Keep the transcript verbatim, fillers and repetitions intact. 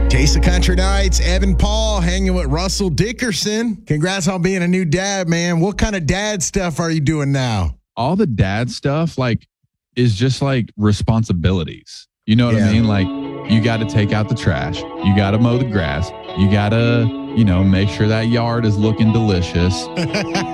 Taste of Country Nights, Evan Paul hanging with Russell Dickerson. Congrats on being a new dad, man. What kind of dad stuff are you doing now? All the dad stuff, like, is just like responsibilities. You know what yeah. I mean? Like, you got to take out the trash. You got to mow the grass. You got to, you know, make sure that yard is looking delicious.